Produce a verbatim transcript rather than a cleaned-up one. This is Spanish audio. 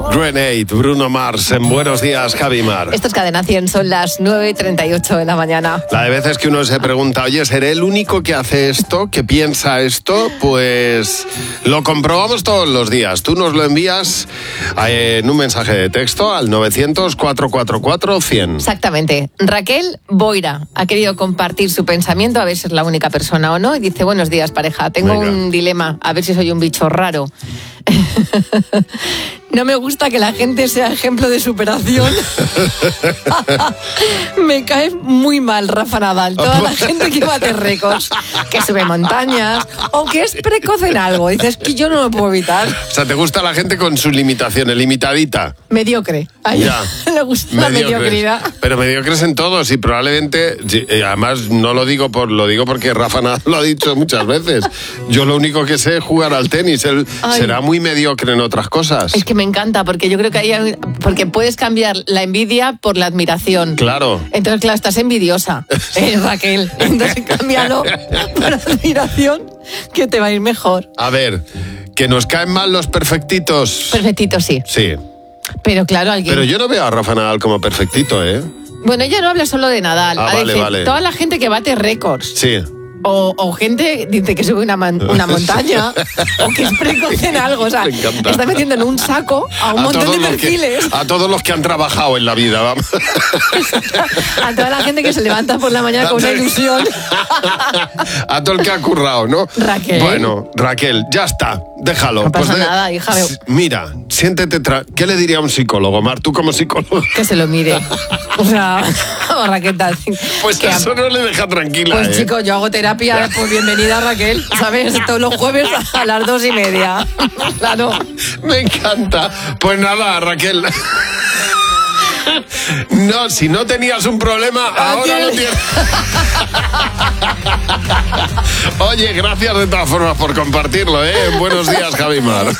Grenade, Bruno Mars, en Buenos Días, Javi Mar. Esto es Cadena cien, son las nueve y treinta y ocho de la mañana. La de veces que uno se pregunta, oye, ¿seré el único que hace esto, que piensa esto? Pues lo comprobamos todos los días. Tú nos lo envías en un mensaje de texto al novecientos, cuatrocientos cuarenta y cuatro, cien. Exactamente. Raquel Boira ha querido compartir su pensamiento, a ver si es la única persona o no, y dice, buenos días, pareja, tengo Venga. un dilema, a ver si soy un bicho raro. No me gusta que la gente sea ejemplo de superación. Me cae muy mal Rafa Nadal. Toda la gente que bate récords, que sube montañas o que es precoz en algo. Dices que yo no lo puedo evitar. O sea, ¿te gusta la gente con sus limitaciones, limitadita? Mediocre. A ella le gusta la mediocridad. Pero mediocres en todos y probablemente, además no lo digo por lo digo porque Rafa Nadal lo ha dicho muchas veces. Yo lo único que sé es jugar al tenis. Él Ay. será muy mediocre en otras cosas. Es que me encanta porque yo creo que hay, porque puedes cambiar la envidia por la admiración. Claro. Entonces, claro, estás envidiosa, eh, Raquel. Entonces, cámbialo por admiración, que te va a ir mejor. A ver, que nos caen mal los perfectitos. Perfectitos, sí. Sí. Pero claro, alguien... Pero yo no veo a Rafa Nadal como perfectito, ¿eh? Bueno, ella no habla solo de Nadal. Ah, vale, decir, vale. Toda la gente que bate récords. Sí. O, o gente dice que sube una, man, una montaña o que es precoz en algo. O sea, está metiendo en un saco a un a montón de perfiles. Que, a todos los que han trabajado en la vida, vamos. A toda la gente que se levanta por la mañana con una ilusión. A todo el que ha currado, ¿no? Raquel. Bueno, Raquel, ya está. Déjalo. No pasa pues de, nada, hija. Mira, siéntete... Tra- ¿Qué le diría a un psicólogo, Mar? Tú como psicólogo. Que se lo mire. O sea, oh, Raquel, pues que eso a... no le deja tranquila. Pues ¿eh? chico, yo hago terapia, pues bienvenida, Raquel. ¿Sabes? Todos los jueves a las dos y media. Claro. Me encanta. Pues nada, Raquel. No, si no tenías un problema, ahora lo tienes. Oye, gracias de todas formas por compartirlo, ¿eh? Buenos días, Javi Mar.